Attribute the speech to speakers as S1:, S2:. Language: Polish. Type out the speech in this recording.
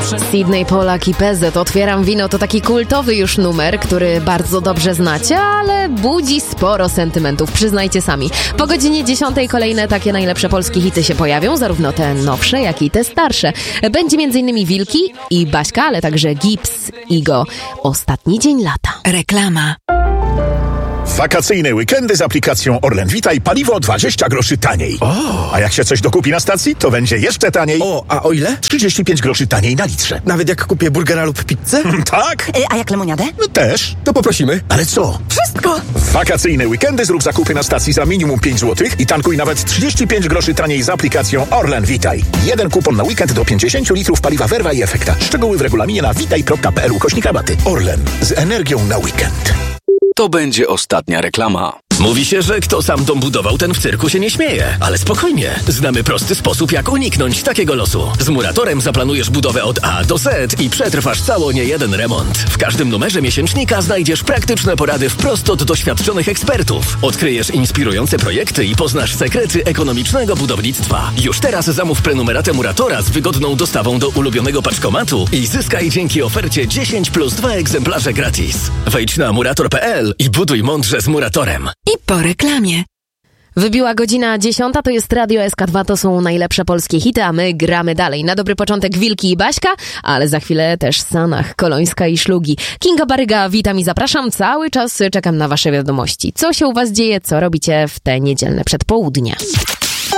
S1: Sydney Polak i PZ Otwieram wino to taki kultowy już numer, który bardzo dobrze znacie, ale budzi sporo sentymentów, przyznajcie sami. Po godzinie 10 kolejne takie najlepsze polskie hity się pojawią, zarówno te nowsze, jak i te starsze. Będzie m.in. Wilki i Baśka, ale także Gips, Igo. Ostatni dzień lata.
S2: Reklama.
S3: Wakacyjne weekendy z aplikacją Orlen Witaj, paliwo 20 groszy taniej. A jak się coś dokupi na stacji, to będzie jeszcze taniej.
S4: A o ile?
S3: 35 groszy taniej na litrze.
S4: Nawet jak kupię burgera lub pizzę?
S3: Tak?
S2: A jak lemoniadę?
S3: No też.
S4: To poprosimy.
S3: Ale co?
S2: Wszystko!
S3: W wakacyjne weekendy zrób zakupy na stacji za minimum 5 zł i tankuj nawet 35 groszy taniej z aplikacją Orlen Witaj. Jeden kupon na weekend do 50 litrów paliwa Verva i Efekta. Szczegóły w regulaminie na witaj.pl/rabaty. Orlen. Z energią na weekend.
S5: To będzie ostatnia reklama. Mówi się, że kto sam dom budował, ten w cyrku się nie śmieje. Ale spokojnie, znamy prosty sposób, jak uniknąć takiego losu. Z Muratorem zaplanujesz budowę od A do Z i przetrwasz cało niejeden remont. W każdym numerze miesięcznika znajdziesz praktyczne porady wprost od doświadczonych ekspertów. Odkryjesz inspirujące projekty i poznasz sekrety ekonomicznego budownictwa. Już teraz zamów prenumeratę Muratora z wygodną dostawą do ulubionego paczkomatu i zyskaj dzięki ofercie 10 plus 2 egzemplarze gratis. Wejdź na murator.pl i buduj mądrze z Muratorem.
S2: I po reklamie.
S1: Wybiła godzina 10, to jest Radio SK2, to są najlepsze polskie hity, a my gramy dalej. Na dobry początek Wilki i Baśka, ale za chwilę też Sanach, Kolońska i Szlugi. Kinga Baryga, witam i zapraszam. Cały czas czekam na wasze wiadomości. Co się u was dzieje, co robicie w te niedzielne przedpołudnie?